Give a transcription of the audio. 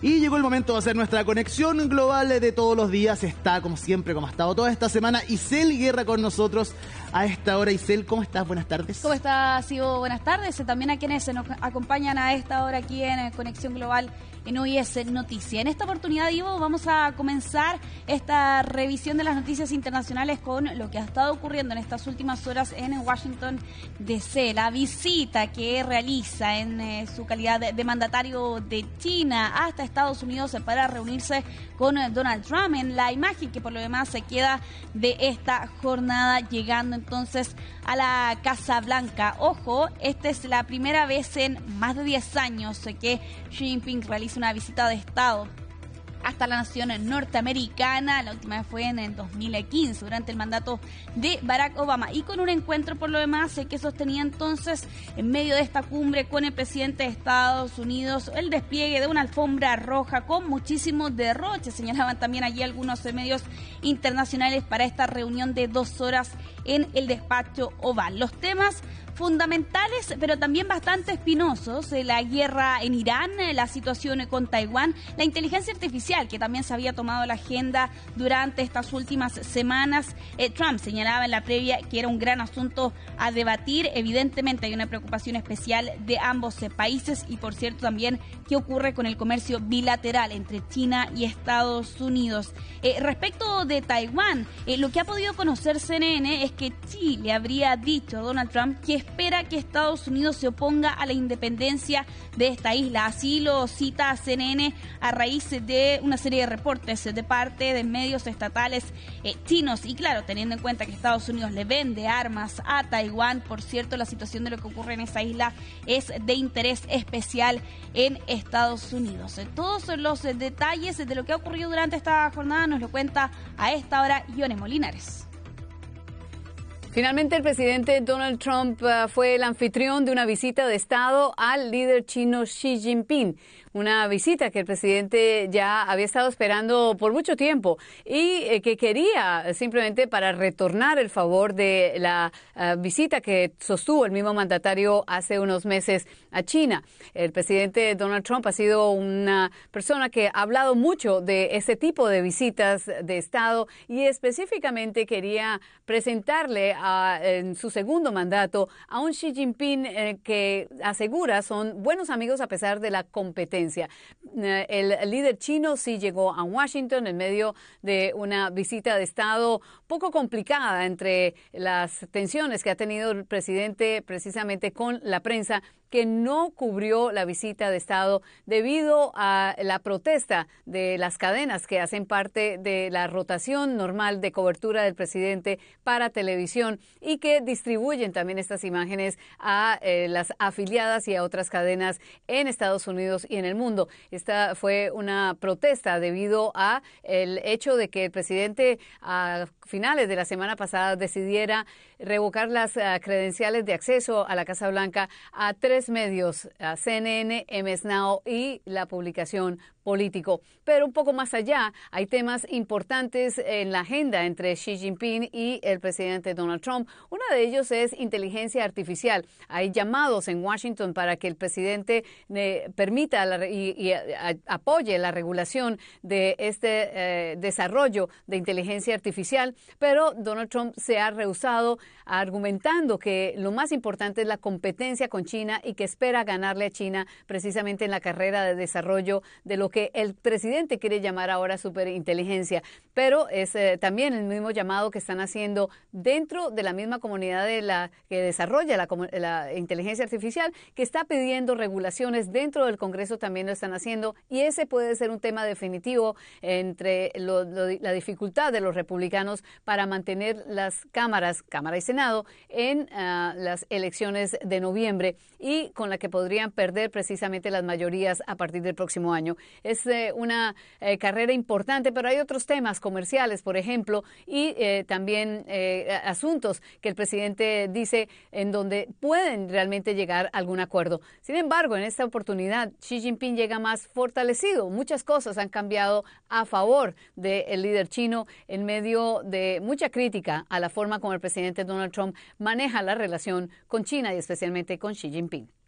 Y llegó el momento de hacer nuestra conexión global de todos los días. Está, como siempre, como ha estado toda esta semana, Isel Guerra con nosotros a esta hora. Isel, ¿cómo estás? Buenas tardes. ¿Cómo estás, Ivo? Buenas tardes. También a quienes nos acompañan a esta hora aquí en Conexión Global en Hoy es Noticia. En esta oportunidad, Ivo, vamos a comenzar esta revisión de las noticias internacionales con lo que ha estado ocurriendo en estas últimas horas en Washington DC. La visita que realiza en su calidad de mandatario de China hasta Estados Unidos para reunirse con Donald Trump, en la imagen que por lo demás se queda de esta jornada, llegando entonces a la Casa Blanca. Ojo, esta es la primera vez en más de 10 años que Xi Jinping realiza una visita de Estado hasta la nación norteamericana. La última vez fue en el 2015, durante el mandato de Barack Obama, y con un encuentro por lo demás que sostenía entonces en medio de esta cumbre con el presidente de Estados Unidos el despliegue de una alfombra roja con muchísimos derroches. Señalaban también allí algunos medios internacionales para esta reunión de 2 horas en el despacho Oval. Los temas fundamentales, pero también bastante espinosos: la guerra en Irán, la situación con Taiwán, la inteligencia artificial, que también se había tomado la agenda durante estas últimas semanas. Trump señalaba en la previa que era un gran asunto a debatir. Evidentemente hay una preocupación especial de ambos países, y por cierto también qué ocurre con el comercio bilateral entre China y Estados Unidos. Respecto de Taiwán, lo que ha podido conocer CNN es que Chile habría dicho a Donald Trump que espera que Estados Unidos se oponga a la independencia de esta isla. Así lo cita CNN a raíz de una serie de reportes de parte de medios estatales chinos. Y claro, teniendo en cuenta que Estados Unidos le vende armas a Taiwán, por cierto, la situación de lo que ocurre en esa isla es de interés especial en Estados Unidos. Todos los detalles de lo que ha ocurrido durante esta jornada nos lo cuenta a esta hora Ione Molinares. Finalmente, el presidente Donald Trump fue el anfitrión de una visita de Estado al líder chino Xi Jinping. Una visita que el presidente ya había estado esperando por mucho tiempo y que quería simplemente para retornar el favor de la visita que sostuvo el mismo mandatario hace unos meses a China. El presidente Donald Trump ha sido una persona que ha hablado mucho de ese tipo de visitas de Estado, y específicamente quería presentarle en su segundo mandato a un Xi Jinping que asegura son buenos amigos a pesar de la competencia. El líder chino sí llegó a Washington en medio de una visita de Estado poco complicada entre las tensiones que ha tenido el presidente precisamente con la prensa, que no cubrió la visita de Estado debido a la protesta de las cadenas que hacen parte de la rotación normal de cobertura del presidente para televisión, y que distribuyen también estas imágenes a las afiliadas y a otras cadenas en Estados Unidos y en el mundo. Esta fue una protesta debido a el hecho de que el presidente a finales de la semana pasada decidiera revocar las credenciales de acceso a la Casa Blanca a 3 medios, a CNN, MS Now y la publicación Político. Pero un poco más allá, hay temas importantes en la agenda entre Xi Jinping y el presidente Donald Trump. Uno de ellos es inteligencia artificial. Hay llamados en Washington para que el presidente permita y apoye la regulación de este desarrollo de inteligencia artificial, pero Donald Trump se ha rehusado, argumentando que lo más importante es la competencia con China y que espera ganarle a China precisamente en la carrera de desarrollo de lo que el presidente quiere llamar ahora superinteligencia. Pero es también el mismo llamado que están haciendo dentro de la misma comunidad que desarrolla la inteligencia artificial, que está pidiendo regulaciones dentro del Congreso. También lo están haciendo, y ese puede ser un tema definitivo entre la dificultad de los republicanos para mantener las Cámara y Senado en las elecciones de noviembre, y con la que podrían perder precisamente las mayorías a partir del próximo año. Es una carrera importante, pero hay otros temas comerciales, por ejemplo, y también asuntos que el presidente dice en donde pueden realmente llegar a algún acuerdo. Sin embargo, en esta oportunidad, Xi Jinping llega más fortalecido. Muchas cosas han cambiado a favor del líder chino en medio de mucha crítica a la forma como el presidente Donald Trump maneja la relación con China y especialmente con Xi Jinping.